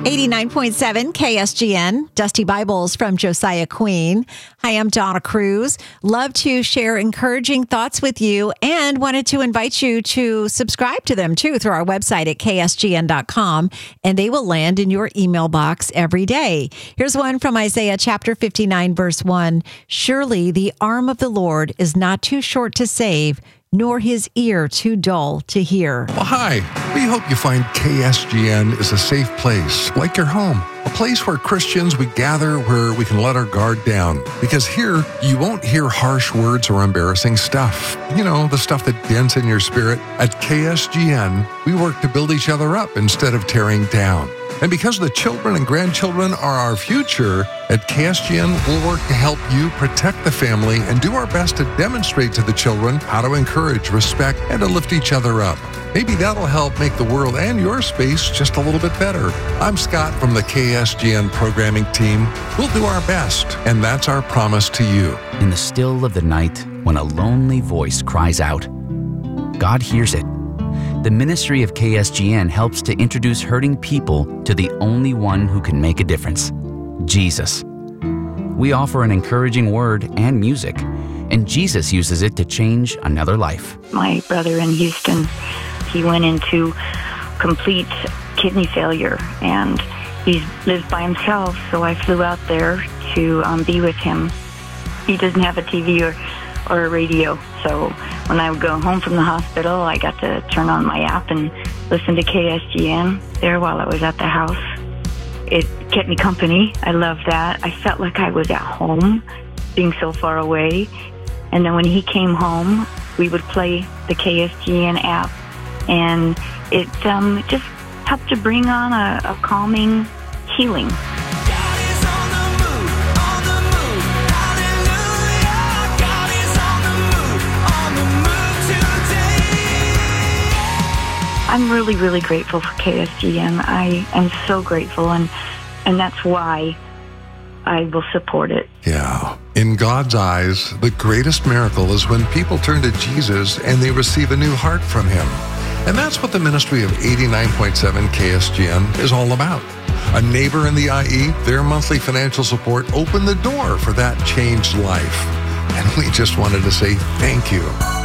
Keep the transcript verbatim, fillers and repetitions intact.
eighty-nine point seven K S G N, Dusty Bibles from Josiah Queen. Hi, I'm Donna Cruz. Love to share encouraging thoughts with you and wanted to invite you to subscribe to them too through our website at K S G N dot com, and they will land in your email box every day. Here's one from Isaiah chapter fifty-nine, verse one. Surely the arm of the Lord is not too short to save, nor his ear too dull to hear. Well, hi. We hope you find K S G N is a safe place, like your home. A place where Christians, we gather where we can let our guard down. Because here, you won't hear harsh words or embarrassing stuff. You know, the stuff that dents in your spirit. At K S G N, we work to build each other up instead of tearing down. And because the children and grandchildren are our future, at K S G N, we'll work to help you protect the family and do our best to demonstrate to the children how to encourage, respect, and to lift each other up. Maybe that'll help make the world and your space just a little bit better. I'm Scott from the K S G N programming team. We'll do our best, and that's our promise to you. In the still of the night, when a lonely voice cries out, God hears it. The ministry of K S G N helps to introduce hurting people to the only one who can make a difference, Jesus. We offer an encouraging word and music, and Jesus uses it to change another life. My brother in Houston, he went into complete kidney failure, and he lives by himself, so I flew out there to um, be with him. He doesn't have a T V or, or a radio, so when I would go home from the hospital, I got to turn on my app and listen to K S G N there while I was at the house. It kept me company. I loved that. I felt like I was at home, being so far away. And then when he came home, we would play the K S G N app, and it um, just helped to bring on a, a calming healing. I'm really, really grateful for K S G N. I am so grateful, and and that's why I will support it. Yeah. In God's eyes, the greatest miracle is when people turn to Jesus and they receive a new heart from him. And that's what the ministry of eighty-nine point seven K S G N is all about. A neighbor in the I E, their monthly financial support opened the door for that changed life. And we just wanted to say thank you.